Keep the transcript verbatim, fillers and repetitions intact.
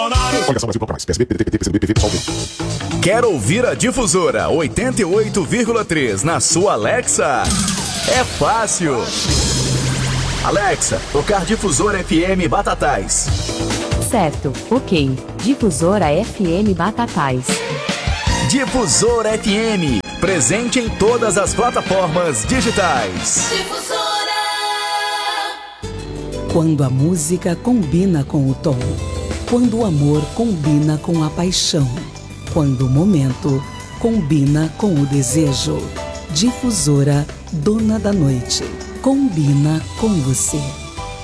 Quer ouvir a Difusora oitenta e oito vírgula três na sua Alexa? É fácil. Alexa, tocar Difusora F M Batatais. Certo, ok. Difusora F M Batatais. Difusora F M, presente em todas as plataformas digitais. Difusora. Quando a música combina com o tom, quando o amor combina com a paixão, quando o momento combina com o desejo. Difusora, dona da noite, combina com você.